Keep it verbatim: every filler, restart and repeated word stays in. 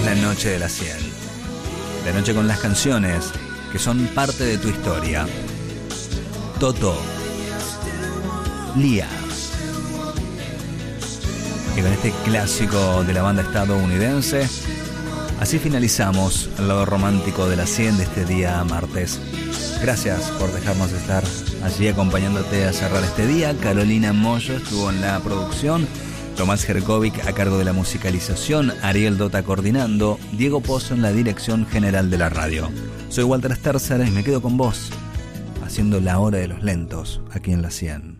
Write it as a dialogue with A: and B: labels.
A: la noche de la cien. La noche con las canciones que son parte de tu historia. Toto, Lía. Y con este clásico de la banda estadounidense, así finalizamos el lado romántico de la cien de este día martes. Gracias por dejarnos estar allí acompañándote a cerrar este día. Carolina Mollo estuvo en la producción, Tomás Jerkovic a cargo de la musicalización, Ariel Dota coordinando, Diego Pozo en la dirección general de la radio. Soy Walter Sterzer y me quedo con vos, haciendo la hora de los lentos aquí en la cien.